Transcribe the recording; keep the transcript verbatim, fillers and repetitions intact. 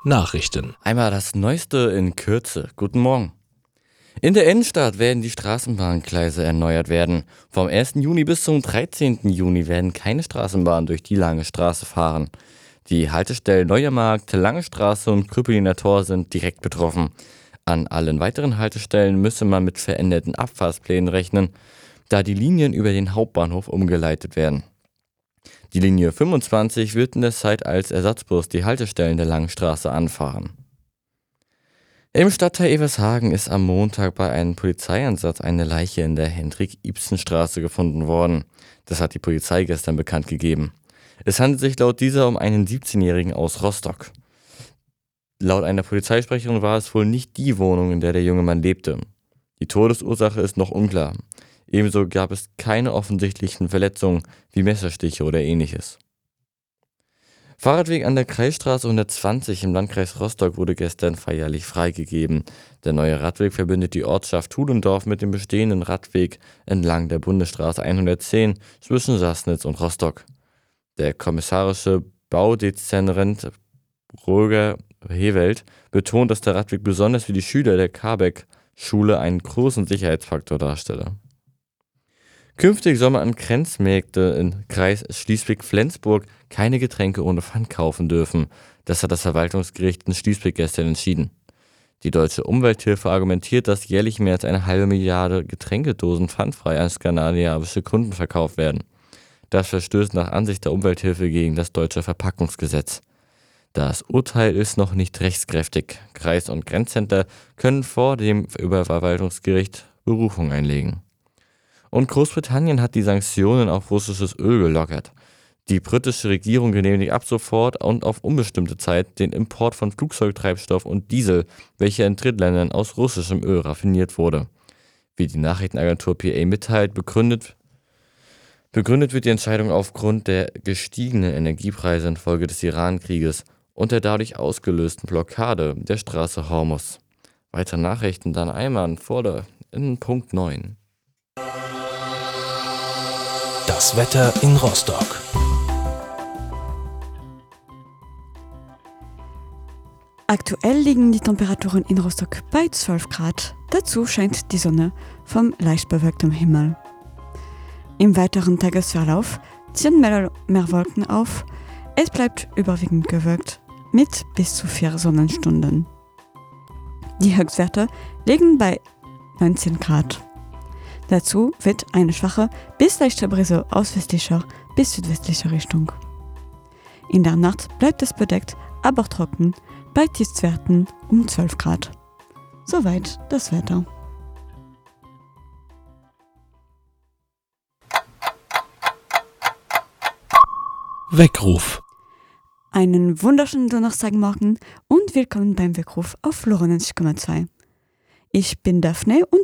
Nachrichten. Einmal das Neueste in Kürze. Guten Morgen. In der Innenstadt werden die Straßenbahngleise erneuert werden. Vom ersten Juni bis zum dreizehnten Juni werden keine Straßenbahnen durch die Lange Straße fahren. Die Haltestellen Neuer Markt, Lange Straße und Krüppeliner Tor sind direkt betroffen. An allen weiteren Haltestellen müsse man mit veränderten Abfahrtsplänen rechnen, da die Linien über den Hauptbahnhof umgeleitet werden. Die Linie fünfundzwanzig wird in der Zeit als Ersatzbus die Haltestellen der Langen Straße anfahren. Im Stadtteil Evershagen ist am Montag bei einem Polizeieinsatz eine Leiche in der Hendrik-Ibsen-Straße gefunden worden. Das hat die Polizei gestern bekannt gegeben. Es handelt sich laut dieser um einen siebzehnjährigen aus Rostock. Laut einer Polizeisprecherin war es wohl nicht die Wohnung, in der der junge Mann lebte. Die Todesursache ist noch unklar. Ebenso gab es keine offensichtlichen Verletzungen wie Messerstiche oder ähnliches. Fahrradweg an der Kreisstraße hundertzwanzig im Landkreis Rostock wurde gestern feierlich freigegeben. Der neue Radweg verbindet die Ortschaft Tudendorf mit dem bestehenden Radweg entlang der Bundesstraße hundertzehn zwischen Sassnitz und Rostock. Der kommissarische Baudezernent Roger Hewelt betont, dass der Radweg besonders für die Schüler der Karbeck-Schule einen großen Sicherheitsfaktor darstelle. Künftig soll man an Grenzmärkte im Kreis Schleswig-Flensburg keine Getränke ohne Pfand kaufen dürfen. Das hat das Verwaltungsgericht in Schleswig gestern entschieden. Die Deutsche Umwelthilfe argumentiert, dass jährlich mehr als eine halbe Milliarde Getränkedosen pfandfrei an skandinavische Kunden verkauft werden. Das verstößt nach Ansicht der Umwelthilfe gegen das deutsche Verpackungsgesetz. Das Urteil ist noch nicht rechtskräftig. Kreis- und Grenzhändler können vor dem Oberverwaltungsgericht Berufung einlegen. Und Großbritannien hat die Sanktionen auf russisches Öl gelockert. Die britische Regierung genehmigt ab sofort und auf unbestimmte Zeit den Import von Flugzeugtreibstoff und Diesel, welcher in Drittländern aus russischem Öl raffiniert wurde. Wie die Nachrichtenagentur P A mitteilt, begründet, begründet wird die Entscheidung aufgrund der gestiegenen Energiepreise infolge des Iran-Krieges und der dadurch ausgelösten Blockade der Straße Hormuz. Weitere Nachrichten dann einmal vor der in Punkt neun. Das Wetter in Rostock. Aktuell liegen die Temperaturen in Rostock bei zwölf Grad. Dazu scheint die Sonne vom leicht bewölktem Himmel. Im weiteren Tagesverlauf ziehen mehr, mehr Wolken auf. Es bleibt überwiegend bewölkt mit bis zu vier Sonnenstunden. Die Höchstwerte liegen bei neunzehn Grad. Dazu weht eine schwache bis leichte Brise aus westlicher bis südwestlicher Richtung. In der Nacht bleibt es bedeckt, aber trocken, bei Tiefstwerten um zwölf Grad. Soweit das Wetter. Weckruf. Einen wunderschönen Donnerstagmorgen und willkommen beim Weckruf auf Lorenz Komma zwei. Ich bin Daphne und